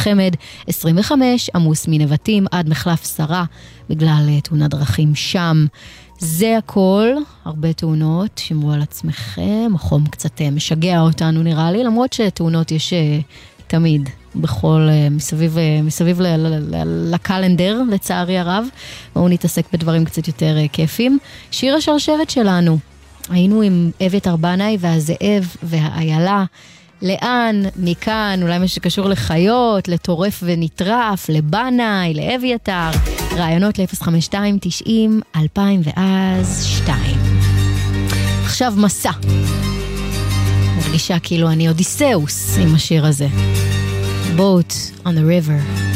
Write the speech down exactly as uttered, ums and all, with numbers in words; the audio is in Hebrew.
חמד, עשרים וחמש, עמוס מנבטים עד מחלף שרה, בגלל תאונת דרכים שם. זה הכל, הרבה תאונות, שמרו על עצמכם, החום קצת משגע אותנו נראה לי, למרות שתאונות יש תמיד, בכל, מסביב, מסביב ל, ל, ל, לקלנדר, לצערי הרב, בואו נתעסק בדברים קצת יותר כיפים. שיר השרשרת שלנו, היינו עם אביתר בנאי והזאב והאיילה, לאן, מכאן, אולי מה שקשור לחיות, לטורף ונטרף, לבנאי, לאביתר, רעיונות ל-אפס חמש שתיים תשעים אלפיים ואז שתיים. עכשיו מסע. מרגישה כאילו אני אודיסאוס עם השיר הזה. Boat on the river.